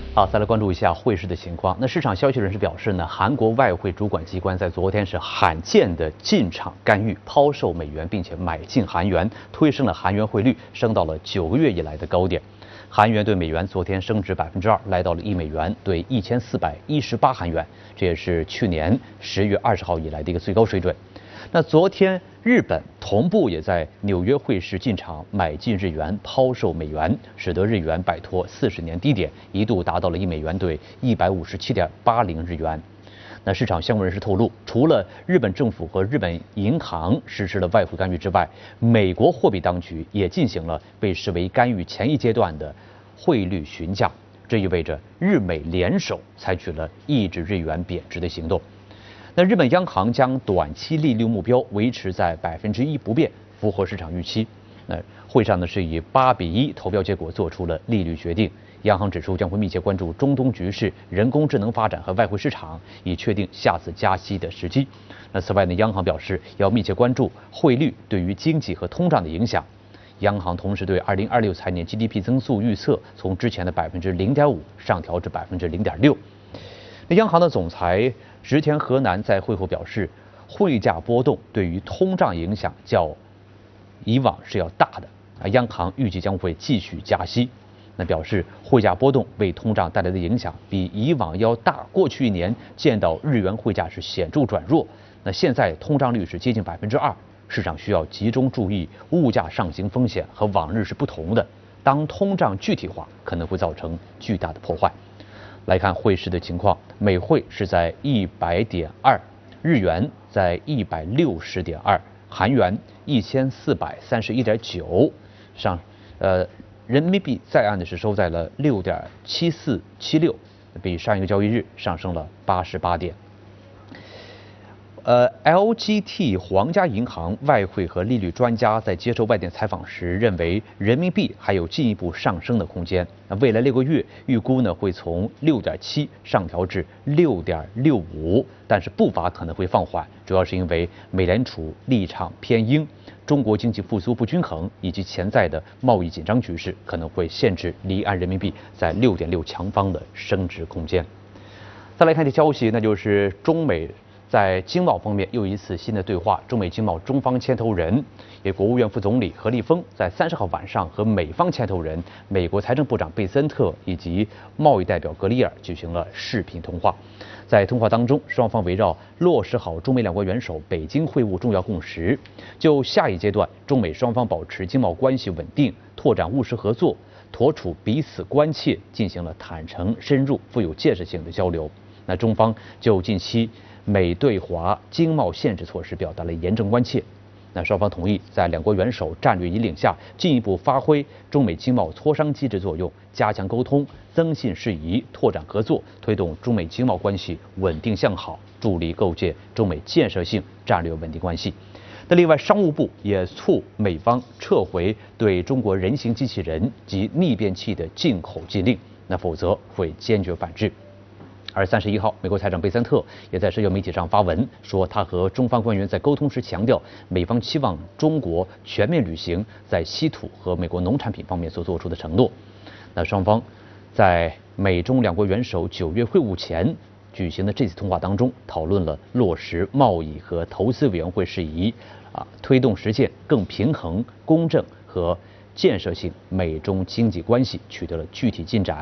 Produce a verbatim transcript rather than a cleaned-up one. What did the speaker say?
好，再来关注一下汇市的情况。那市场消息人士表示呢，韩国外汇主管机关在昨天是罕见的进场干预，抛售美元，并且买进韩元，推升了韩元汇率，升到了九个月以来的高点。韩元对美元昨天升值百分之二，来到了一美元兑一千四百一十八韩元，这也是去年十月二十号以来的一个最高水准。那昨天日本同步也在纽约汇市进场买进日元，抛售美元，使得日元摆脱四十年低点，一度达到了一美元兑一百五十七点八零日元。那市场相关人士透露，除了日本政府和日本银行实施了外汇干预之外，美国货币当局也进行了被视为干预前一阶段的汇率询价，这意味着日美联手采取了抑制日元贬值的行动。那日本央行将短期利率目标维持在百分之一不变，符合市场预期。那会上呢是以八比一投票结果做出了利率决定。央行指出将会密切关注中东局势、人工智能发展和外汇市场，以确定下次加息的时机。那此外呢，央行表示要密切关注汇率对于经济和通胀的影响。央行同时对二零二六财年 G D P 增速预测从之前的百分之零点五上调至百分之零点六。那央行的总裁植田和男在会后表示，汇价波动对于通胀影响较以往是要大的啊，央行预计将会继续加息。那表示汇价波动为通胀带来的影响比以往要大。过去一年见到日元汇价是显著转弱，那现在通胀率是接近百分之二，市场需要集中注意物价上行风险和往日是不同的。当通胀具体化，可能会造成巨大的破坏。来看汇市的情况，美汇是在一百点二，日元在一百六十点二，韩元一千四百三十一点九，上呃。人民币在岸的是收在了六点七四七六，比上一个交易日上升了八十八点。呃 ，L G T 皇家银行外汇和利率专家在接受外电采访时认为，人民币还有进一步上升的空间。那未来六个月预估呢会从六点七上调至六点六五，但是步伐可能会放缓，主要是因为美联储立场偏鹰。中国经济复苏不均衡以及潜在的贸易紧张局势可能会限制离岸人民币在六点六强方的升值空间。再来看这消息，那就是中美在经贸方面又一次新的对话。中美经贸中方牵头人，也国务院副总理何立峰在三十号晚上和美方牵头人美国财政部长贝森特以及贸易代表格里尔举行了视频通话。在通话当中，双方围绕落实好中美两国元首北京会晤重要共识，就下一阶段中美双方保持经贸关系稳定、拓展务实合作、妥处彼此关切进行了坦诚、深入、富有建设性的交流。那中方就近期美对华经贸限制措施表达了严正关切。那双方同意在两国元首战略引领下，进一步发挥中美经贸磋商机制作用，加强沟通、增信事宜、拓展合作，推动中美经贸关系稳定向好，助力构建中美建设性战略稳定关系。那另外，商务部也促美方撤回对中国人形机器人及逆变器的进口禁令，那否则会坚决反制。而三十一号，美国财长贝森特也在社交媒体上发文说，他和中方官员在沟通时强调，美方期望中国全面履行在稀土和美国农产品方面所做出的承诺。那双方在美中两国元首九月会晤前举行的这次通话当中，讨论了落实贸易和投资委员会事宜，啊，推动实现更平衡、公正和建设性美中经济关系取得了具体进展。